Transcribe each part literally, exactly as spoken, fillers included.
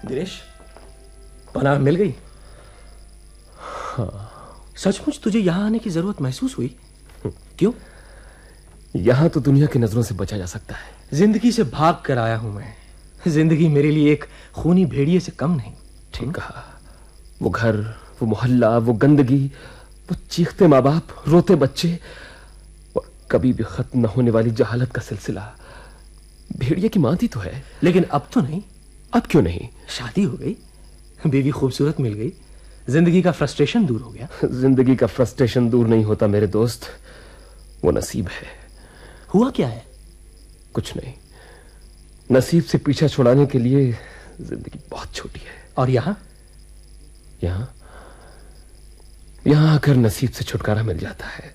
दिनेश, पनाह मिल गई? हाँ। सचमुच तुझे यहां आने की जरूरत महसूस हुई? क्यों? यहां तो दुनिया की नजरों से बचा जा सकता है। जिंदगी से भाग कर आया हूं मैं। जिंदगी मेरे लिए एक खूनी भेड़िए से कम नहीं। ठीक कहा। वो घर, वो मोहल्ला, वो गंदगी, वो चीखते माँ बाप, रोते बच्चे और कभी भी खत्म न होने वाली जहालत का सिलसिला। भेड़िए की मां थी तो है, लेकिन अब तो नहीं। अब क्यों नहीं? शादी हो गई, बीवी खूबसूरत मिल गई, जिंदगी का फ्रस्ट्रेशन दूर हो गया। जिंदगी का फ्रस्ट्रेशन दूर नहीं होता मेरे दोस्त, वो नसीब है। हुआ क्या है? कुछ नहीं। नसीब से पीछा छुड़ाने के लिए जिंदगी बहुत छोटी है। और यहां यहां यहां आकर नसीब से छुटकारा मिल जाता है।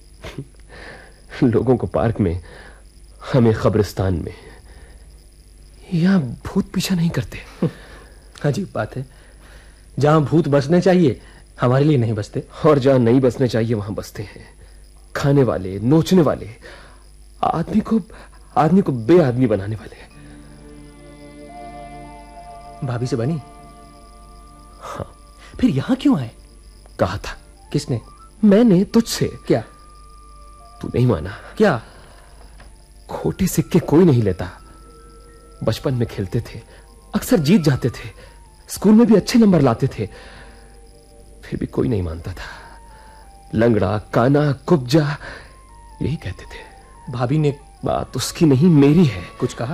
लोगों को पार्क में, हमें कब्रिस्तान में। यहां भूत पीछा नहीं करते। अजीब बात है, जहां भूत बसने चाहिए हमारे लिए नहीं बसते, और जहां नहीं बसने चाहिए वहां बसते हैं। खाने वाले, नोचने वाले, आदमी को आदमी को बेआदमी बनाने वाले। भाभी से बनी? हाँ। फिर यहां क्यों आए? कहा था। किसने? मैंने, तुझसे। क्या? तू नहीं माना। क्या? खोटे सिक्के कोई नहीं लेता। बचपन में खेलते थे, अक्सर जीत जाते थे, स्कूल में भी अच्छे नंबर लाते थे, फिर भी कोई नहीं मानता था। लंगड़ा, काना, कुब्जा, यही कहते थे। भाभी ने? बात उसकी नहीं मेरी है। कुछ कहा?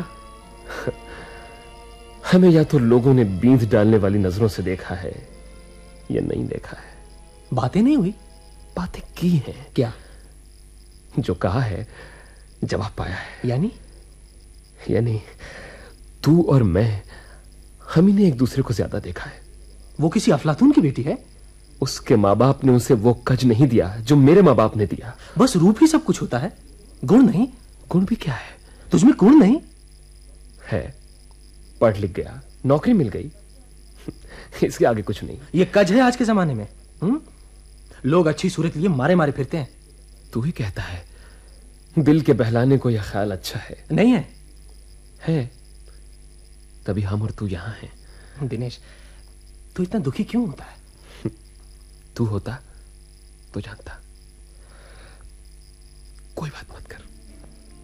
हमें या तो लोगों ने बींध डालने वाली नजरों से देखा है या नहीं देखा है। बातें नहीं हुई? बातें की हैं। क्या? जो कहा है जवाब पाया है। यानी? यानी तू और मैं, हम ही ने एक दूसरे को ज्यादा देखा है। वो किसी अफलातून की बेटी है? उसके माँ बाप ने उसे वो कज नहीं दिया जो मेरे माँ बाप ने दिया। बस रूप ही सब कुछ होता है, गुण नहीं। गुण भी क्या है? तुझमें गुण नहीं है। पढ़ लिख गया, नौकरी मिल गई, इसके आगे कुछ नहीं। ये कज है आज के जमाने में। हुँ? लोग अच्छी सूरत लिए मारे मारे फिरते हैं। तू ही कहता है दिल के बहलाने को यह ख्याल अच्छा है। नहीं है। है, तभी हम और तू यहां हैं। दिनेश, तू इतना दुखी क्यों होता है? तू होता तो जानता। कोई बात नहीं।